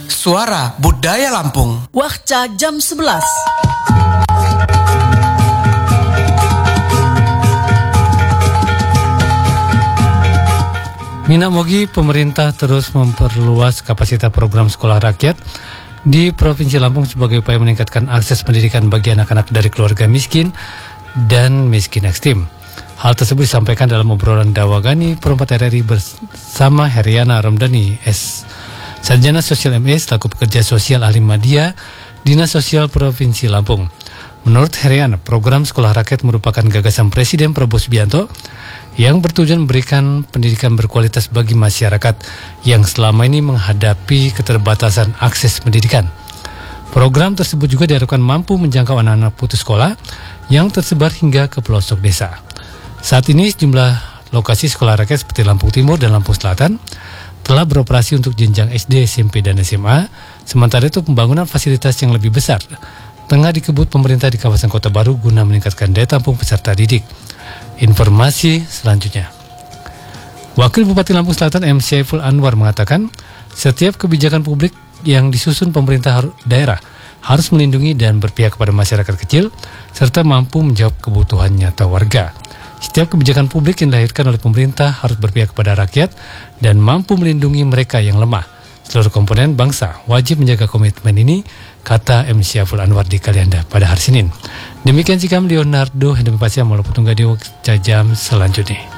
Suara Budaya Lampung. Wakca jam 11. Mina Mogi, pemerintah terus memperluas kapasitas program sekolah rakyat di Provinsi Lampung sebagai upaya meningkatkan akses pendidikan bagi anak-anak dari keluarga miskin dan miskin ekstrim. Hal tersebut disampaikan dalam obrolan Dawagani Perempat RRI bersama Heriana Ramdhani S. Sarjana Sosial MA selaku pekerja sosial ahli media Dinas Sosial Provinsi Lampung. Menurut Heriana, program sekolah rakyat merupakan gagasan Presiden Prabowo Subianto yang bertujuan memberikan pendidikan berkualitas bagi masyarakat yang selama ini menghadapi keterbatasan akses pendidikan. Program tersebut juga diharapkan mampu menjangkau anak-anak putus sekolah yang tersebar hingga ke pelosok desa. Saat ini sejumlah lokasi sekolah rakyat seperti Lampung Timur dan Lampung Selatan telah beroperasi untuk jenjang SD, SMP, dan SMA. Sementara itu pembangunan fasilitas yang lebih besar tengah dikebut pemerintah di kawasan Kota Baru guna meningkatkan daya tampung peserta didik. Informasi selanjutnya. Wakil Bupati Lampung Selatan M. Syaiful Anwar mengatakan, setiap kebijakan publik yang disusun pemerintah daerah harus melindungi dan berpihak kepada masyarakat kecil serta mampu menjawab kebutuhan nyata warga. Setiap kebijakan publik yang dilahirkan oleh pemerintah harus berpihak kepada rakyat dan mampu melindungi mereka yang lemah. Seluruh komponen bangsa wajib menjaga komitmen ini, kata M. Syaiful Anwar di Kalianda pada hari Senin. Demikian sikap Leonardo Hendemipasya Malaputungga di Wakca jam selanjutnya.